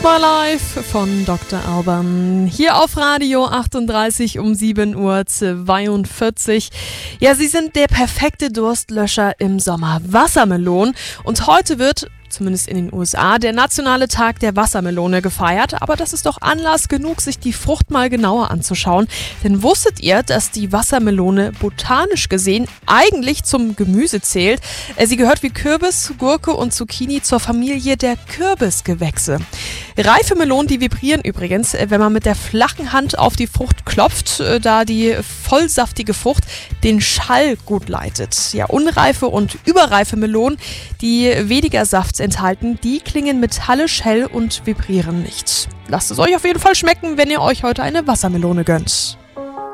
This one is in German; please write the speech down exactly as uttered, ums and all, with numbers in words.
My Life von Doktor Alban. Hier auf Radio achtunddreißig um sieben Uhr zweiundvierzig. Ja, sie sind der perfekte Durstlöscher im Sommer. Wassermelonen. Und heute wird, zumindest in den U S A, der nationale Tag der Wassermelone gefeiert. Aber das ist doch Anlass genug, sich die Frucht mal genauer anzuschauen. Denn wusstet ihr, dass die Wassermelone botanisch gesehen eigentlich zum Gemüse zählt? Sie gehört wie Kürbis, Gurke und Zucchini zur Familie der Kürbisgewächse. Reife Melonen, die vibrieren übrigens, wenn man mit der flachen Hand auf die Frucht klopft, da die vollsaftige Frucht den Schall gut leitet. Ja, unreife und überreife Melonen, die weniger Saft enthalten, die klingen metallisch hell und vibrieren nicht. Lasst es euch auf jeden Fall schmecken, wenn ihr euch heute eine Wassermelone gönnt.